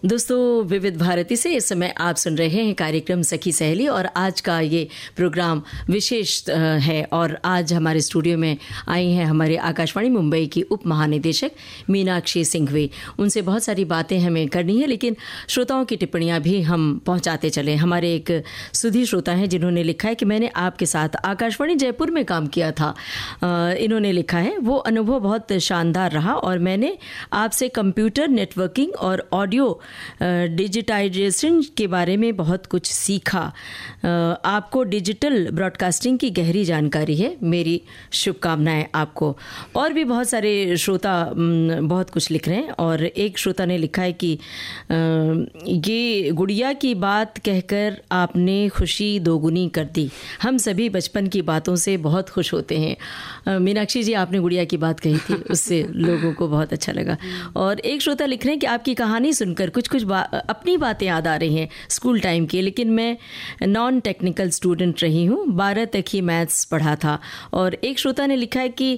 दोस्तों, विविध भारती से इस समय आप सुन रहे हैं कार्यक्रम सखी सहेली और आज का ये प्रोग्राम विशेष है। और आज हमारे स्टूडियो में आई हैं हमारे आकाशवाणी मुंबई की उप महानिदेशक मीनाक्षी सिंघवी। उनसे बहुत सारी बातें हमें करनी है, लेकिन श्रोताओं की टिप्पणियां भी हम पहुंचाते चले। हमारे एक सुधी श्रोता हैं जिन्होंने लिखा है कि मैंने आपके साथ आकाशवाणी जयपुर में काम किया था। इन्होंने लिखा है, वो अनुभव बहुत शानदार रहा और मैंने आपसे कंप्यूटर नेटवर्किंग और ऑडियो डिजिटाइजेशन के बारे में बहुत कुछ सीखा। आपको डिजिटल ब्रॉडकास्टिंग की गहरी जानकारी है। मेरी शुभकामनाएं आपको। और भी बहुत सारे श्रोता बहुत कुछ लिख रहे हैं और एक श्रोता ने लिखा है कि ये गुड़िया की बात कहकर आपने खुशी दोगुनी कर दी। हम सभी बचपन की बातों से बहुत खुश होते हैं। मीनाक्षी जी, आपने गुड़िया की बात कही थी, उससे लोगों को बहुत अच्छा लगा। और एक श्रोता लिख रहे हैं कि आपकी कहानी सुनकर कुछ अपनी बातें याद आ रही हैं स्कूल टाइम की, लेकिन मैं नॉन टेक्निकल स्टूडेंट रही हूँ, 12 तक ही मैथ्स पढ़ा था। और एक श्रोता ने लिखा है कि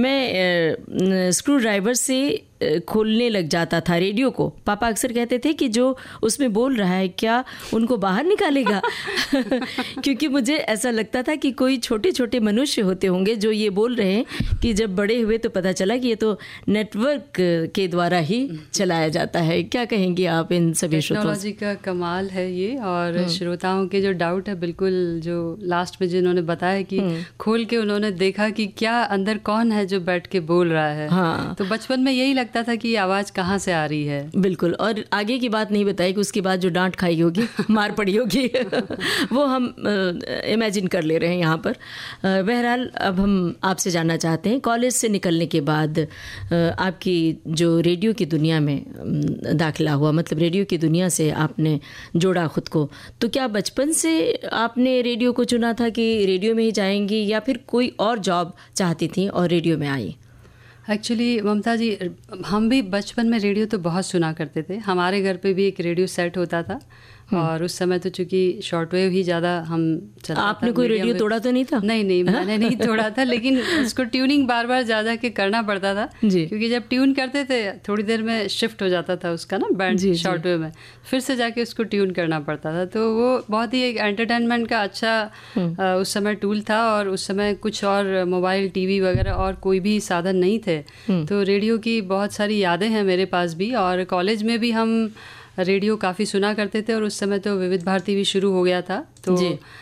मैं स्क्रू ड्राइवर से खोलने लग जाता था रेडियो को। पापा अक्सर कहते थे कि जो उसमें बोल रहा है क्या उनको बाहर निकालेगा क्योंकि मुझे ऐसा लगता था कि कोई छोटे छोटे मनुष्य होते होंगे जो ये बोल रहे हैं कि जब बड़े हुए तो पता चला कि ये तो नेटवर्क के द्वारा ही चलाया जाता है। क्या कहेंगे आप इन सभी श्रोताओं? टेक्नोलॉजी का कमाल है ये। और श्रोताओं के जो डाउट है, बिल्कुल जो लास्ट में जिन्होंने बताया कि खोल के उन्होंने देखा कि क्या अंदर कौन है जो बैठ के बोल रहा है। हाँ। तो बचपन में यही लगता था कि आवाज कहाँ से आ रही है। बिल्कुल। और आगे की बात नहीं बताई कि उसके बाद जो डांट खाई होगी, मार पड़ी होगी वो हम इमेजिन कर ले रहे हैं यहाँ पर। बहरहाल, अब हम आपसे जानना चाहते हैं, कॉलेज से निकलने के बाद आपकी जो रेडियो की दुनिया में दाखिला हुआ, मतलब रेडियो की दुनिया से आपने जोड़ा खुद को, तो क्या बचपन से आपने रेडियो को चुना था कि रेडियो में ही जाएंगी या फिर कोई और जॉब चाहती थी और रेडियो में आई? एक्चुअली ममता जी, हम भी बचपन में रेडियो तो बहुत सुना करते थे। हमारे घर पे भी एक रेडियो सेट होता था और उस समय तो चूंकि शॉर्टवेव ही ज़्यादा हम चलाते। आपने कोई रेडियो तोड़ा तो नहीं था? नहीं, मैंने नहीं तोड़ा था, लेकिन उसको ट्यूनिंग बार बार ज़्यादा के करना पड़ता था क्योंकि जब ट्यून करते थे थोड़ी देर में शिफ्ट हो जाता था उसका ना बैंड शॉर्टवेव में, फिर से जाके उसको ट्यून करना पड़ता था। तो वो बहुत ही एक एंटरटेनमेंट का अच्छा उस समय टूल था। और उस समय कुछ और मोबाइल, टीवी वगैरह और कोई भी साधन नहीं थे, तो रेडियो की बहुत सारी यादें हैं मेरे पास भी। और कॉलेज में भी हम रेडियो काफ़ी सुना करते थे और उस समय तो विविध भारती भी शुरू हो गया था, तो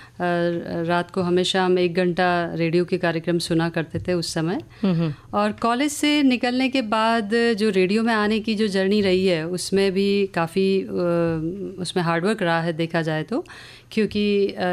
रात को हमेशा हम 1 घंटा रेडियो के कार्यक्रम सुना करते थे उस समय। और कॉलेज से निकलने के बाद जो रेडियो में आने की जो जर्नी रही है, उसमें भी काफ़ी उसमें हार्डवर्क रहा है देखा जाए तो, क्योंकि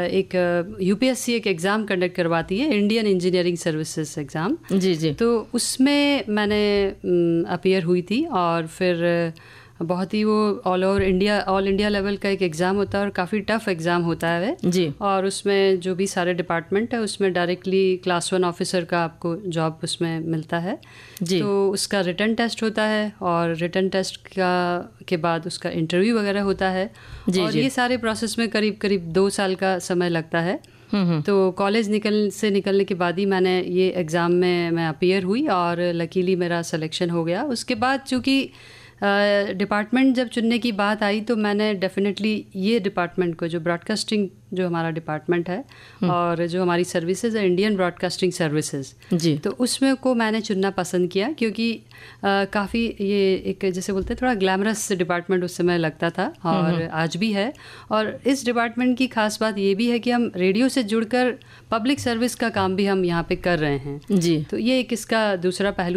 एक यूपीएससी एक एग्ज़ाम कंडक्ट करवाती है, इंडियन इंजीनियरिंग सर्विसेज एग्ज़ाम। जी। तो उसमें मैंने अपीयर हुई थी और फिर बहुत ही वो ऑल इंडिया लेवल का एक एग्ज़ाम होता है और काफ़ी टफ एग्ज़ाम होता है जी। और उसमें जो भी सारे डिपार्टमेंट है उसमें डायरेक्टली क्लास 1 ऑफिसर का आपको जॉब उसमें मिलता है जी। तो उसका रिटन टेस्ट होता है और रिटन टेस्ट के बाद उसका इंटरव्यू वगैरह होता है जी, और ये सारे प्रोसेस में करीब 2 साल का समय लगता है। तो कॉलेज निकलने के बाद ही मैंने ये एग्ज़ाम में मैं अपीयर हुई और लकीली मेरा सिलेक्शन हो गया। उसके बाद चूँकि डिपार्टमेंट जब चुनने की बात आई तो मैंने डेफिनेटली ये डिपार्टमेंट को, जो ब्रॉडकास्टिंग जो हमारा डिपार्टमेंट है और जो हमारी सर्विसेज है इंडियन ब्रॉडकास्टिंग सर्विसेज जी, तो उसमें को मैंने चुनना पसंद किया क्योंकि काफ़ी ये एक जैसे बोलते हैं थोड़ा ग्लैमरस डिपार्टमेंट उस समय लगता था और आज भी है। और इस डिपार्टमेंट की खास बात ये भी है कि हम रेडियो से जुड़कर पब्लिक सर्विस का काम भी हम यहाँ पे कर रहे हैं जी। तो ये एक इसका दूसरा पहलू